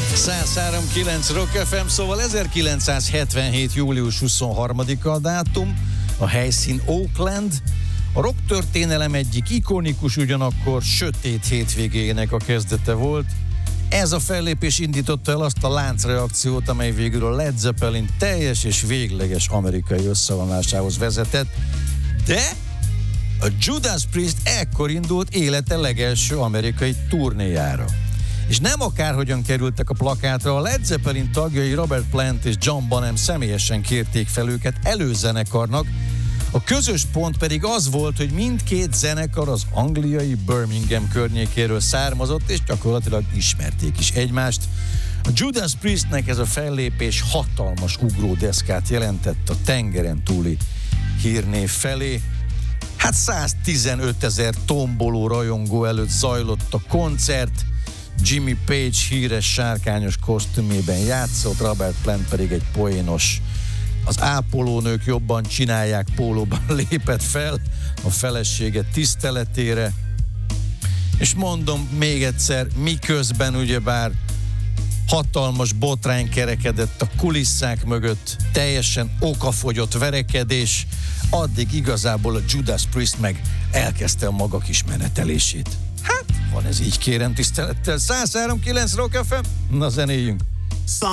103.9 Rock FM, szóval 1977. július 23-a a dátum, a helyszín Oakland. A rock történelem egyik ikonikus, ugyanakkor sötét hétvégének a kezdete volt. Ez a fellépés indította el azt a láncreakciót, amely végül a Led Zeppelin teljes és végleges amerikai összevonásához vezetett, de a Judas Priest ekkor indult élete legelső amerikai turnéjára. És nem akárhogyan kerültek a plakátra, a Led Zeppelin tagjai Robert Plant és John Bonham személyesen kérték fel őket előzenekarnak. A közös pont pedig az volt, hogy mindkét zenekar az angliai Birmingham környékéről származott, és gyakorlatilag ismerték is egymást. A Judas Priestnek ez a fellépés hatalmas ugródeszkát jelentett a tengeren túli hírnév felé. Hát 115 000 tomboló rajongó előtt zajlott a koncert, Jimmy Page híres sárkányos kosztümében játszott, Robert Plant pedig egy poénos, az ápolónők jobban csinálják pólóban lépett fel a felesége tiszteletére. És mondom még egyszer, miközben ugyebár hatalmas botrány kerekedett a kulisszák mögött, teljesen okafogyott verekedés, addig igazából a Judas Priest meg elkezdte a maga kis menetelését. Hát, van ez így, kérem tisztelettel. 103.9 Rock FM, na zenéljünk!